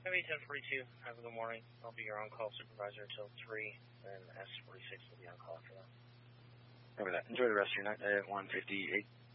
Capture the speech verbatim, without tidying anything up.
Heavy ten forty-two, have a good morning. I'll be your on-call supervisor until three, and S forty-six will be on call after that. Over that. Enjoy the rest of your night at one fifty-eight.